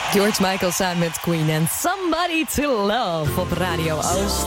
George Michael samen met Queen en Somebody to Love op Radio Oost.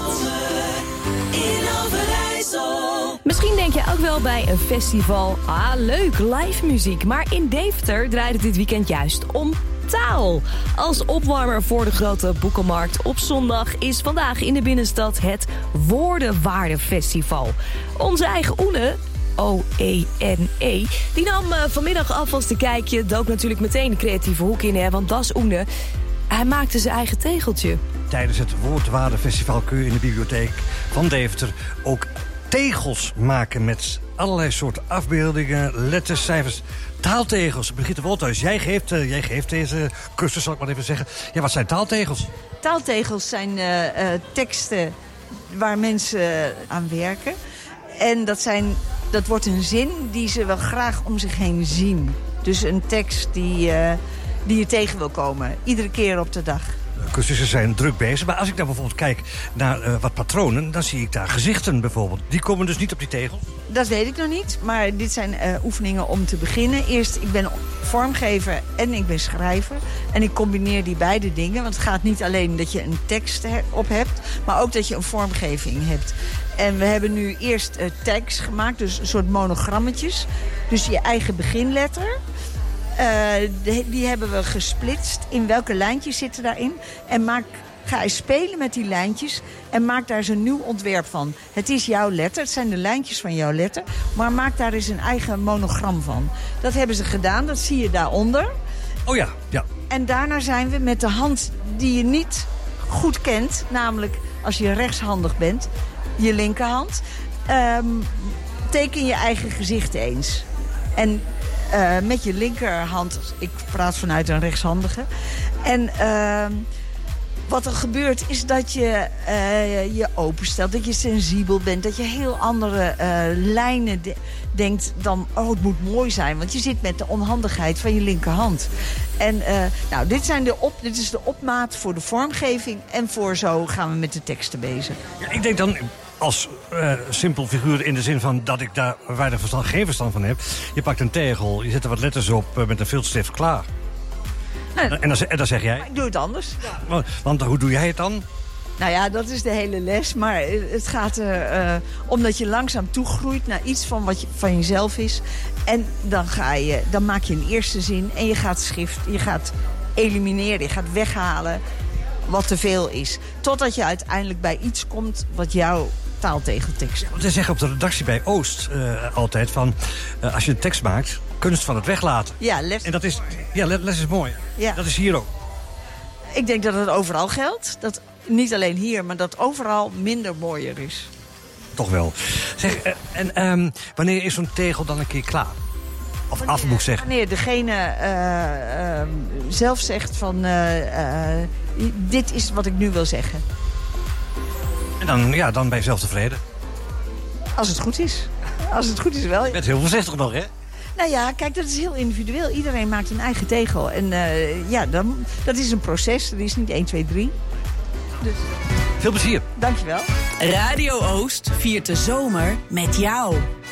Misschien denk je ook wel bij een festival, leuk, live muziek. Maar in Deventer draait het dit weekend juist om taal. Als opwarmer voor de grote boekenmarkt op zondag is vandaag in de binnenstad het Woordenwaardefestival. Onze eigen Oene, O-E-N-E, die nam vanmiddag alvast een kijkje. Dook natuurlijk meteen de creatieve hoek in, want dat is Oene. Hij maakte zijn eigen tegeltje. Tijdens het Woordenwaardefestival kun je in de bibliotheek van Deventer ook tegels maken met allerlei soorten afbeeldingen, letters, cijfers, taaltegels. Brigitte Wolthuis, jij geeft deze cursus, zal ik maar even zeggen. Ja, wat zijn taaltegels? Taaltegels zijn teksten waar mensen aan werken. En dat wordt een zin die ze wel graag om zich heen zien. Dus een tekst die je tegen wil komen, iedere keer op de dag. Cursussen zijn druk bezig, maar als ik dan bijvoorbeeld kijk naar wat patronen, dan zie ik daar gezichten bijvoorbeeld. Die komen dus niet op die tegels? Dat weet ik nog niet, maar dit zijn oefeningen om te beginnen. Eerst, ik ben vormgever en ik ben schrijver. En ik combineer die beide dingen, want het gaat niet alleen dat je een tekst op hebt, maar ook dat je een vormgeving hebt. En we hebben nu eerst tags gemaakt, dus een soort monogrammetjes. Dus je eigen beginletter. Die hebben we gesplitst. In welke lijntjes zitten daarin? En ga eens spelen met die lijntjes en maak daar eens een nieuw ontwerp van. Het is jouw letter, het zijn de lijntjes van jouw letter, maar maak daar eens een eigen monogram van. Dat hebben ze gedaan, dat zie je daaronder. Oh ja, ja. En daarna zijn we met de hand die je niet goed kent, namelijk als je rechtshandig bent, je linkerhand, teken je eigen gezicht eens. En met je linkerhand, ik praat vanuit een rechtshandige. En wat er gebeurt is dat je je openstelt, dat je sensibel bent, dat je heel andere lijnen denkt dan, het moet mooi zijn. Want je zit met de onhandigheid van je linkerhand. En dit is de opmaat voor de vormgeving en voor zo gaan we met de teksten bezig. Ja, ik denk dan als simpel figuur in de zin van dat ik daar weinig geen verstand van heb. Je pakt een tegel, je zet er wat letters op met een viltstift, klaar. En dan zeg jij? Ik doe het anders. Ja. Want hoe doe jij het dan? Nou ja, dat is de hele les. Maar het gaat omdat je langzaam toegroeit naar iets van wat van jezelf is. En dan maak je een eerste zin en je gaat elimineren, je gaat weghalen wat te veel is. Totdat je uiteindelijk bij iets komt wat jouw taaltegeltekst. We zeggen op de redactie bij Oost altijd van, als je een tekst maakt, kunst van het weglaten. Ja, les. En dat is, les is mooi. Ja. Dat is hier ook. Ik denk dat het overal geldt. Dat niet alleen hier, maar dat overal minder mooier is. Toch wel. Zeg, wanneer is zo'n tegel dan een keer klaar? Of af moet ik zeggen. Wanneer degene zelf zegt van, dit is wat ik nu wil zeggen. En dan ben je zelf tevreden. Als het goed is. Als het goed is wel. Je bent heel voorzichtig nog, hè? Nou ja, kijk, dat is heel individueel. Iedereen maakt een eigen tegel. En dat is een proces. Dat is niet 1, 2, 3. Dus. Veel plezier. Dankjewel. Radio Oost viert de zomer met jou.